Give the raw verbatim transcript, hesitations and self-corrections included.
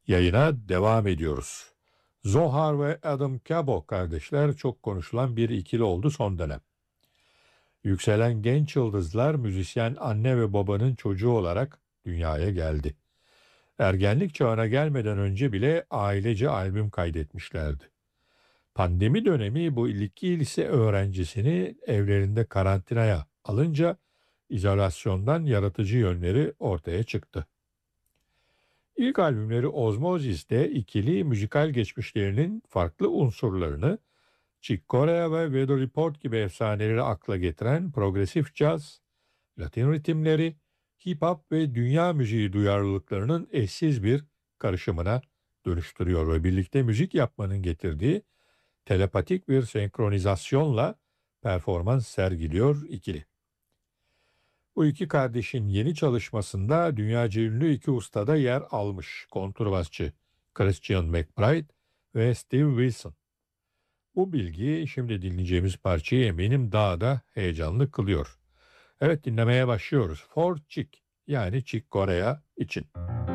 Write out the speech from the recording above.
Yayına devam ediyoruz. Zohar ve Adam Kabo kardeşler çok konuşulan bir ikili oldu son dönem. Yükselen genç yıldızlar müzisyen anne ve babanın çocuğu olarak dünyaya geldi. Ergenlik çağına gelmeden önce bile ailece albüm kaydetmişlerdi. Pandemi dönemi bu iki lise öğrencisini evlerinde karantinaya alınca izolasyondan yaratıcı yönleri ortaya çıktı. İlk albümleri Ozmosis'te ikili müzikal geçmişlerinin farklı unsurlarını Chick Corea ve Weather Report gibi efsaneleri akla getiren progresif caz, Latin ritimleri, hip hop ve dünya müziği duyarlılıklarının eşsiz bir karışımına dönüştürüyor ve birlikte müzik yapmanın getirdiği telepatik bir senkronizasyonla performans sergiliyor ikili. Bu iki kardeşin yeni çalışmasında dünyaca ünlü iki ustada yer almış kontrbasçı Christian McBride ve Steve Wilson. Bu bilgi şimdi dinleyeceğimiz parçayı eminim daha da heyecanlı kılıyor. Evet dinlemeye başlıyoruz. For Chick yani Chick Corea için.